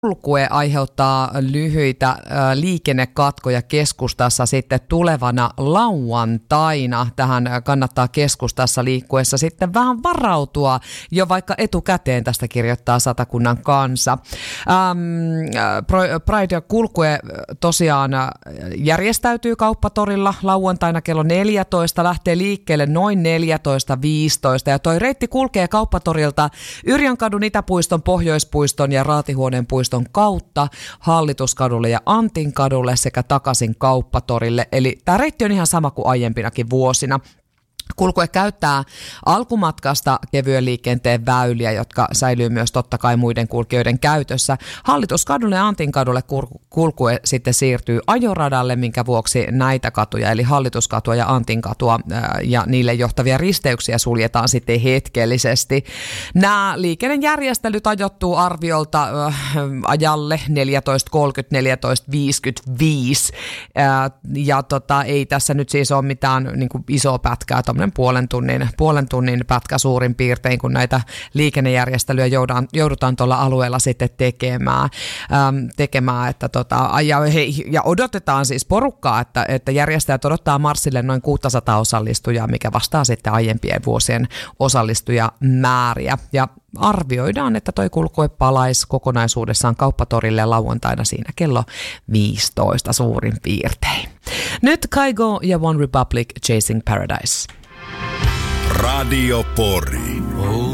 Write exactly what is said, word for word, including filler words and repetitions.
Kulkue aiheuttaa lyhyitä äh, liikennekatkoja keskustassa sitten tulevana lauantaina. Tähän kannattaa keskustassa liikkuessa sitten vähän varautua jo vaikka etukäteen, tästä kirjoittaa Satakunnan Kansa. Ähm, Pride ja Kulkue tosiaan järjestäytyy Kauppatorilla lauantaina kello neljätoista, lähtee liikkeelle noin neljätoista viisitoista ja toi reitti kulkee Kauppatorilta Yrjönkadun, Itäpuiston, Pohjoispuiston ja Raatihuoneen puiston kautta Hallituskadulle ja Antinkadulle sekä takaisin Kauppatorille. Eli tämä reitti on ihan sama kuin aiempinakin vuosina. Kulkue käyttää alkumatkasta kevyen liikenteen väyliä, jotka säilyy myös totta kai muiden kulkijoiden käytössä. Hallituskadulle ja Antinkadulle kulkue sitten siirtyy ajoradalle, minkä vuoksi näitä katuja, eli Hallituskatua ja Antinkatua ja niille johtavia risteyksiä suljetaan sitten hetkellisesti. Nämä liikennejärjestelyt ajoittuu arviolta ajalle neljätoista kolmekymmentä neljätoista viisikymmentäviisi ja tota, ei tässä nyt siis ole mitään niin kuin isoa pätkää, puolen tunnin, puolen tunnin pätkä suurin piirtein, kun näitä liikennejärjestelyjä joudutaan, joudutaan tuolla alueella sitten tekemään. Ähm, tekemään että tota, ja, hei, ja odotetaan siis porukkaa, että, että järjestäjät odottaa marssille noin kuusisataa osallistujaa, mikä vastaa sitten aiempien vuosien osallistujamääriä. Ja arvioidaan, että toi kulkue palaisi kokonaisuudessaan Kauppatorille lauantaina siinä kello viisitoista suurin piirtein. Nyt Kygo ja One Republic, Chasing Paradise. Radio Pori.